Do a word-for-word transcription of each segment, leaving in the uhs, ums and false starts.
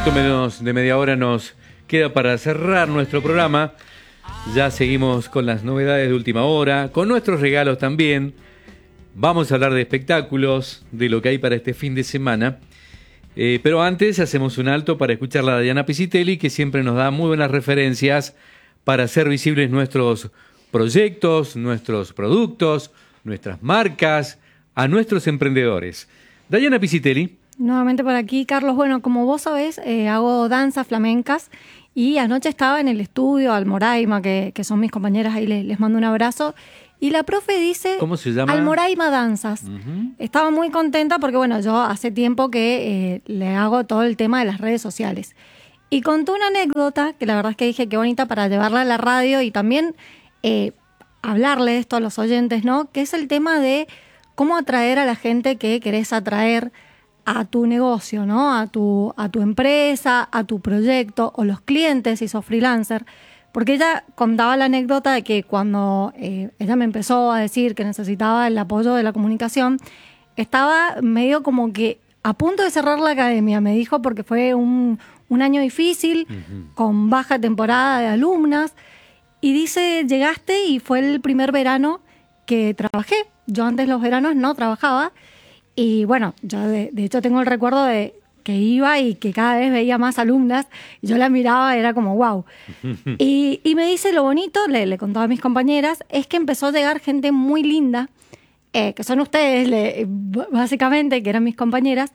poquito menos de media hora nos queda para cerrar nuestro programa. Ya seguimos con las novedades de última hora, con nuestros regalos también. Vamos a hablar de espectáculos, de lo que hay para este fin de semana. Eh, pero antes hacemos un alto para escuchar a Dayana Piscitelli, que siempre nos da muy buenas referencias para hacer visibles nuestros proyectos, nuestros productos, nuestras marcas, a nuestros emprendedores. Dayana Piscitelli. Nuevamente por aquí, Carlos. Bueno, como vos sabés, eh, hago danzas flamencas y anoche estaba en el estudio Almoraima, que, que son mis compañeras, ahí les, les mando un abrazo. Y la profe dice... ¿Cómo se llama? Almoraima Danzas. Uh-huh. Estaba muy contenta porque, bueno, yo hace tiempo que eh, le hago todo el tema de las redes sociales. Y contó una anécdota que la verdad es que dije qué bonita para llevarla a la radio y también eh, hablarle esto a los oyentes, ¿no? Que es el tema de cómo atraer a la gente que querés atraer a tu negocio, ¿no? A tu, a tu empresa, a tu proyecto o los clientes si sos freelancer. Porque ella contaba la anécdota de que cuando eh, ella me empezó a decir que necesitaba el apoyo de la comunicación, estaba medio como que a punto de cerrar la academia, me dijo, porque fue un, un año difícil, uh-huh. con baja temporada de alumnas. Y dice, llegaste y fue el primer verano que trabajé. Yo antes los veranos no trabajaba. Y bueno, yo de, de hecho tengo el recuerdo de que iba y que cada vez veía más alumnas. Y yo la miraba, era como wow. y, y me dice lo bonito, le, le contaba a mis compañeras, es que empezó a llegar gente muy linda, eh, que son ustedes, le, básicamente, que eran mis compañeras.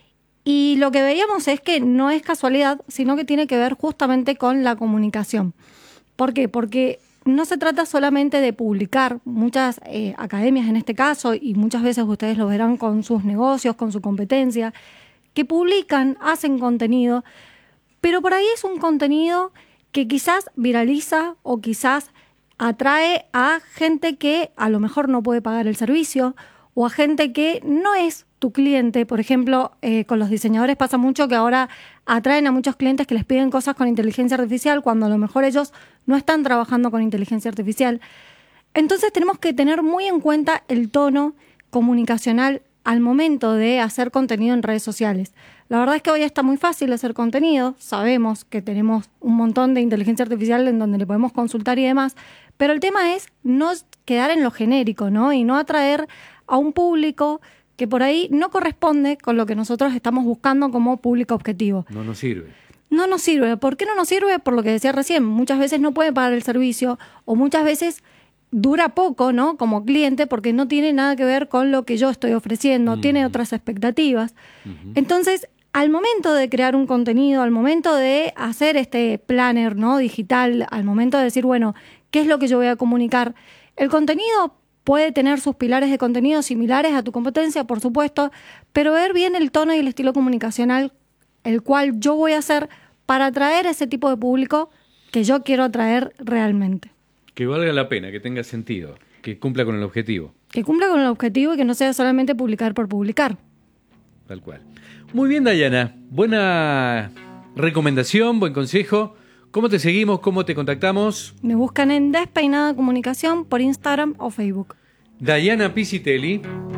Y lo que veíamos es que no es casualidad, sino que tiene que ver justamente con la comunicación. ¿Por qué? Porque no se trata solamente de publicar. Muchas eh, academias en este caso, y muchas veces ustedes lo verán con sus negocios, con su competencia, que publican, hacen contenido, pero por ahí es un contenido que quizás viraliza o quizás atrae a gente que a lo mejor no puede pagar el servicio o a gente que no es tu cliente. Por ejemplo, eh, con los diseñadores pasa mucho que ahora atraen a muchos clientes que les piden cosas con inteligencia artificial cuando a lo mejor ellos no están trabajando con inteligencia artificial. Entonces tenemos que tener muy en cuenta el tono comunicacional al momento de hacer contenido en redes sociales. La verdad es que hoy está muy fácil hacer contenido, sabemos que tenemos un montón de inteligencia artificial en donde le podemos consultar y demás, pero el tema es no quedar en lo genérico, ¿no? Y no atraer a un público que por ahí no corresponde con lo que nosotros estamos buscando como público objetivo. No nos sirve. No nos sirve. ¿Por qué no nos sirve? Por lo que decía recién, muchas veces no puede pagar el servicio o muchas veces dura poco, ¿no? Como cliente, porque no tiene nada que ver con lo que yo estoy ofreciendo, uh-huh. tiene otras expectativas. Uh-huh. Entonces, al momento de crear un contenido, al momento de hacer este planner, ¿no? digital, al momento de decir, bueno, ¿qué es lo que yo voy a comunicar? El contenido puede tener sus pilares de contenido similares a tu competencia, por supuesto, pero ver bien el tono y el estilo comunicacional el cual yo voy a hacer para atraer a ese tipo de público que yo quiero atraer realmente. Que valga la pena, que tenga sentido, que cumpla con el objetivo. Que cumpla con el objetivo y que no sea solamente publicar por publicar. Tal cual. Muy bien, Dayana. Buena recomendación, buen consejo. ¿Cómo te seguimos? ¿Cómo te contactamos? Me buscan en Despeinada Comunicación por Instagram o Facebook. Dayana Piscitelli.